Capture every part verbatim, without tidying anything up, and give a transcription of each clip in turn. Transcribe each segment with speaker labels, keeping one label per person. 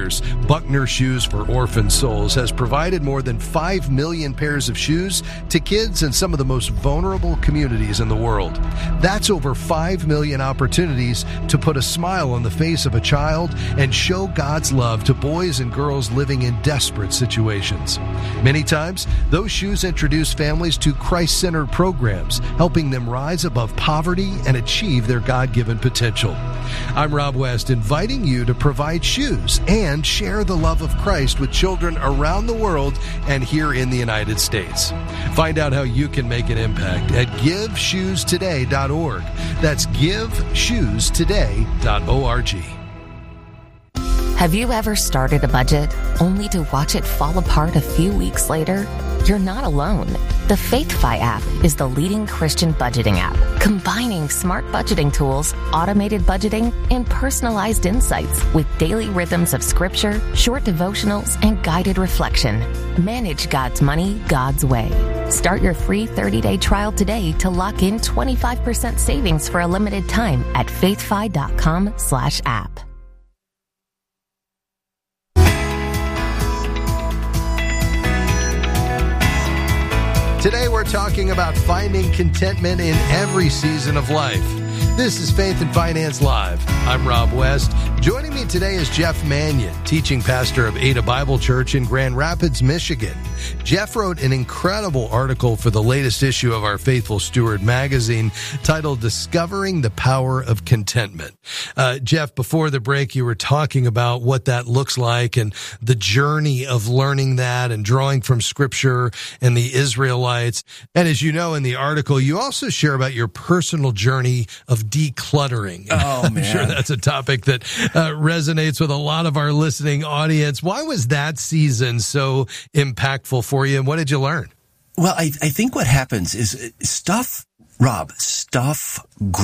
Speaker 1: years, Buckner Shoes for Orphan Souls has provided more than five million pairs of shoes to kids in some of the most vulnerable communities in the world. That's over five million opportunities to put a smile on the face of a child and show God's love to boys and girls living in desperate situations. Many times, those shoes introduce families to Christ-centered programs, helping them rise above poverty and achieve their God-given potential. I'm Rob West, inviting you to provide shoes and share the love of Christ with children around the world and here in the United States. Find out how you can make an impact at give shoes today dot org. That's give shoes today dot org.
Speaker 2: Have you ever started a budget only to watch it fall apart a few weeks later? You're not alone. The FaithFi app is the leading Christian budgeting app, combining smart budgeting tools, automated budgeting, and personalized insights with daily rhythms of scripture, short devotionals, and guided reflection. Manage God's money God's way. Start your free thirty-day trial today to lock in twenty-five percent savings for a limited time at faithfi.com slash app.
Speaker 1: Today we're talking about finding contentment in every season of life. This is Faith and Finance Live. I'm Rob West. Joining me today is Jeff Manion, teaching pastor of Ada Bible Church in Grand Rapids, Michigan. Jeff wrote an incredible article for the latest issue of our Faithful Steward magazine titled Discovering the Power of Contentment. Uh, Jeff, before the break, you were talking about what that looks like and the journey of learning that and drawing from Scripture and the Israelites. And as you know in the article, you also share about your personal journey of decluttering.
Speaker 3: Oh,
Speaker 1: I'm
Speaker 3: man.
Speaker 1: sure that's a topic that uh, resonates with a lot of our listening audience. Why was that season so impactful for you, and what did you learn?
Speaker 3: Well, I, I think what happens is stuff, Rob, stuff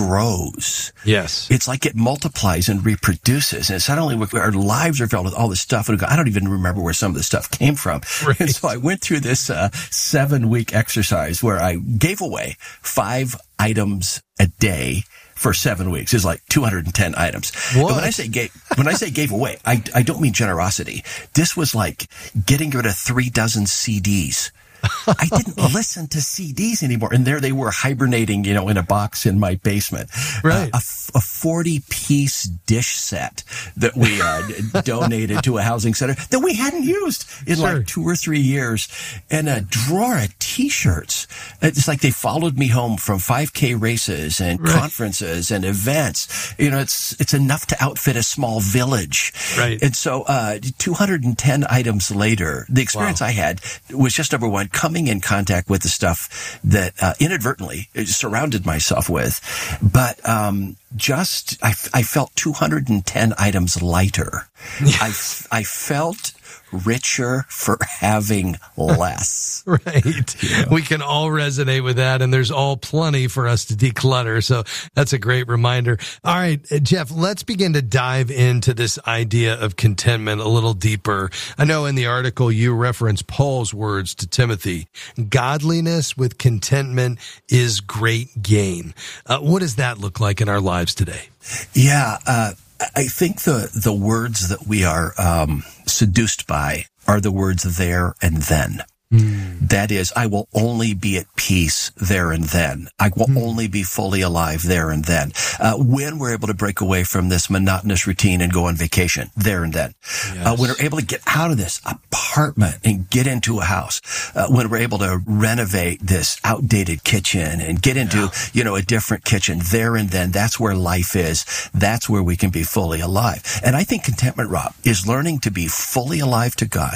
Speaker 3: grows.
Speaker 1: Yes.
Speaker 3: It's like it multiplies and reproduces. And suddenly our lives are filled with all this stuff. And I don't even remember where some of the stuff came from.
Speaker 1: Right.
Speaker 3: And so I went through this uh, seven-week exercise where I gave away five items a day for seven weeks. Is like two hundred ten items.
Speaker 1: What?
Speaker 3: And when I say gave, when I say gave away, I, I don't mean generosity. This was like getting rid of three dozen C Ds. I didn't listen to C Ds anymore. And there they were hibernating, you know, in a box in my basement.
Speaker 1: Right.
Speaker 3: Uh, a forty-piece dish set that we uh, donated to a housing center that we hadn't used in
Speaker 1: Sure.
Speaker 3: like two or three years. And a drawer of T-shirts. It's like they followed me home from five K races and
Speaker 1: Right.
Speaker 3: conferences and events. You know, it's it's enough to outfit a small village.
Speaker 1: Right.
Speaker 3: And so uh, two hundred ten items later, the experience
Speaker 1: Wow.
Speaker 3: I had was just number one, coming in contact with the stuff that uh, inadvertently surrounded myself with. But um, just, I, I felt two hundred ten items lighter. I, I felt richer for having less.
Speaker 1: Right.
Speaker 3: Yeah.
Speaker 1: We can all resonate with that, and there's all plenty for us to declutter. So that's a great reminder. All right, Jeff, let's begin to dive into this idea of contentment a little deeper. I know in the article you reference Paul's words to Timothy, godliness with contentment is great gain. Uh, what does that look like in our lives today?
Speaker 3: Yeah, uh, I think the, the words that we are um, seduced by are the words there and then. Mm. That is, I will only be at peace there and then. I will mm. only be fully alive there and then. Uh, when we're able to break away from this monotonous routine and go on vacation, there and then. Yes. Uh, when we're able to get out of this apartment and get into a house. Uh, when we're able to renovate this outdated kitchen and get into, yeah. you know, a different kitchen, there and then. That's where life is. That's where we can be fully alive. And I think contentment, Rob, is learning to be fully alive to God,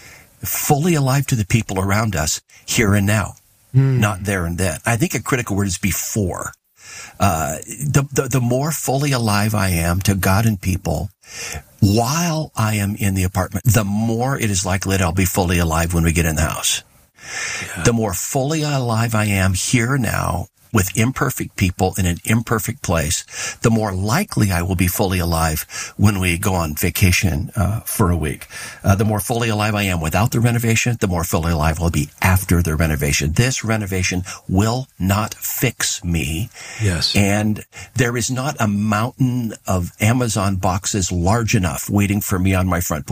Speaker 3: fully alive to the people around us here and now, mm. not there and then. I think a critical word is before. Uh, the, the, the more fully alive I am to God and people while I am in the apartment, the more it is likely that I'll be fully alive when we get in the house. Yeah. The more fully alive I am here now with imperfect people in an imperfect place, the more likely I will be fully alive when we go on vacation uh, for a week. Uh, the more fully alive I am without the renovation, the more fully alive I'll be after the renovation. This renovation will not fix me.
Speaker 1: Yes.
Speaker 3: And there is not a mountain of Amazon boxes large enough waiting for me on my front porch.